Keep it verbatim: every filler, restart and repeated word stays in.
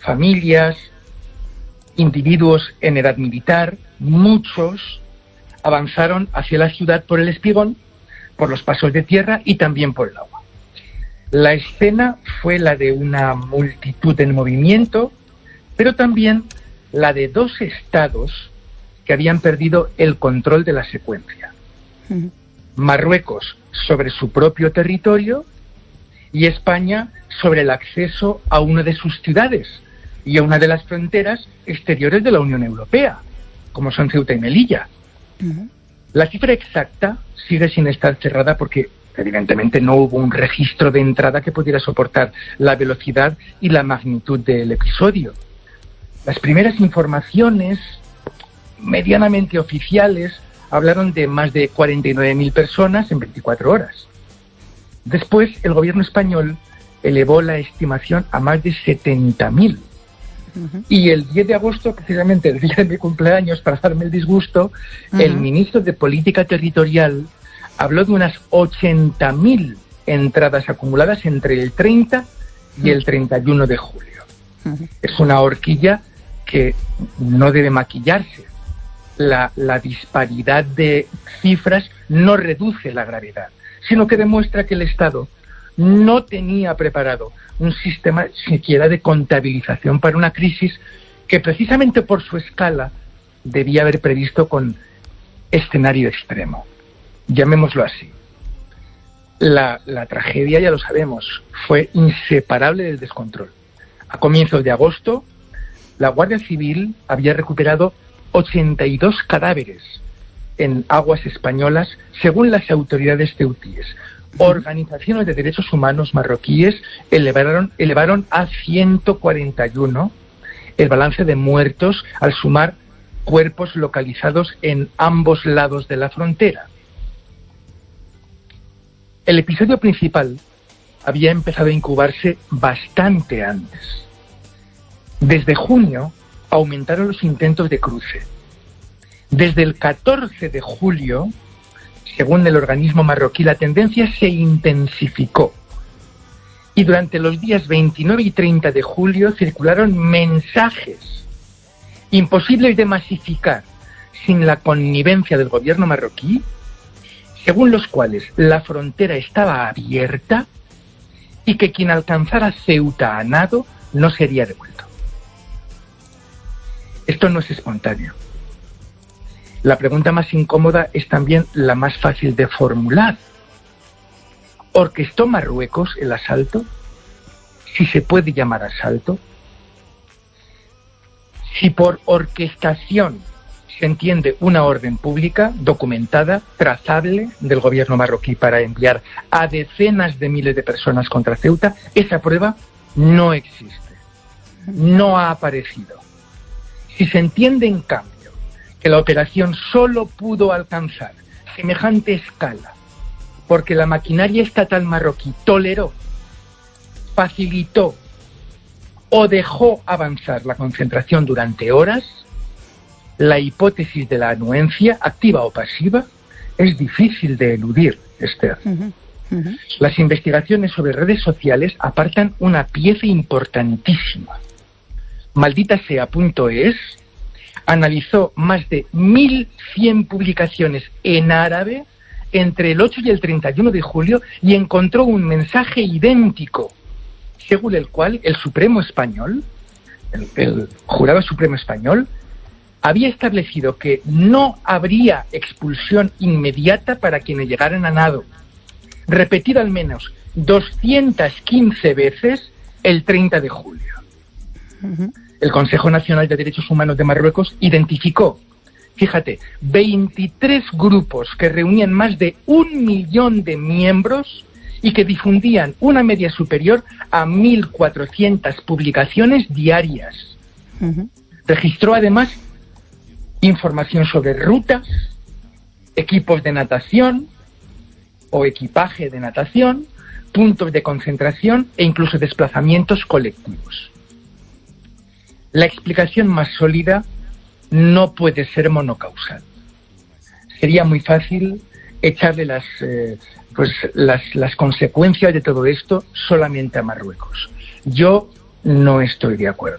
familias, individuos en edad militar, muchos avanzaron hacia la ciudad por el espigón, por los pasos de tierra y también por el agua. La escena fue la de una multitud en movimiento, pero también la de dos estados que habían perdido el control de la secuencia. Uh-huh. Marruecos sobre su propio territorio y España sobre el acceso a una de sus ciudades y a una de las fronteras exteriores de la Unión Europea, como son Ceuta y Melilla. Uh-huh. La cifra exacta sigue sin estar cerrada porque evidentemente no hubo un registro de entrada que pudiera soportar la velocidad y la magnitud del episodio. Las primeras informaciones medianamente oficiales hablaron de más de cuarenta y nueve mil personas en veinticuatro horas. Después, el gobierno español elevó la estimación a más de setenta mil. Uh-huh. Y el diez de agosto, precisamente el día de mi cumpleaños, para darme el disgusto, uh-huh. el ministro de Política Territorial habló de unas ochenta mil entradas acumuladas entre el treinta y el treinta y uno de julio. Uh-huh. Es una horquilla que no debe maquillarse. La, la disparidad de cifras no reduce la gravedad, sino que demuestra que el Estado no tenía preparado un sistema siquiera de contabilización para una crisis que precisamente por su escala debía haber previsto con escenario extremo. Llamémoslo así. La, la tragedia, ya lo sabemos, fue inseparable del descontrol. A comienzos de agosto, la Guardia Civil había recuperado ochenta y dos cadáveres en aguas españolas, según las autoridades ceutíes. Organizaciones de derechos humanos marroquíes elevaron, elevaron a ciento cuarenta y uno el balance de muertos al sumar cuerpos localizados en ambos lados de la frontera. El episodio principal había empezado a incubarse bastante antes. Desde junio aumentaron los intentos de cruce. Desde el catorce de julio, según el organismo marroquí, la tendencia se intensificó. Y durante los días veintinueve y treinta de julio circularon mensajes imposibles de masificar sin la connivencia del gobierno marroquí, según los cuales la frontera estaba abierta y que quien alcanzara Ceuta a nado no sería devuelto. Esto no es espontáneo. La pregunta más incómoda es también la más fácil de formular. ¿Orquestó Marruecos el asalto? Si se puede llamar asalto. Si por orquestación se entiende una orden pública, documentada, trazable, del gobierno marroquí para enviar a decenas de miles de personas contra Ceuta, esa prueba no existe. No ha aparecido. Si se entiende, en cambio, que la operación solo pudo alcanzar semejante escala porque la maquinaria estatal marroquí toleró, facilitó o dejó avanzar la concentración durante horas, la hipótesis de la anuencia, activa o pasiva, es difícil de eludir, Esther. Uh-huh. Uh-huh. Las investigaciones sobre redes sociales apartan una pieza importantísima. Maldita sea punto es analizó más de mil cien publicaciones en árabe entre el ocho y el treinta y uno de julio y encontró un mensaje idéntico, según el cual el Supremo Español, el, el Jurado Supremo Español, había establecido que no habría expulsión inmediata para quienes llegaran a nado, repetido al menos doscientas quince veces el treinta de julio. Uh-huh. El Consejo Nacional de Derechos Humanos de Marruecos identificó, fíjate, veintitrés grupos que reunían más de un millón de miembros y que difundían una media superior a mil cuatrocientas publicaciones diarias. Uh-huh. Registró además información sobre rutas, equipos de natación o equipaje de natación, puntos de concentración e incluso desplazamientos colectivos. La explicación más sólida no puede ser monocausal. Sería muy fácil echarle las, eh, pues las, las consecuencias de todo esto solamente a Marruecos. Yo no estoy de acuerdo.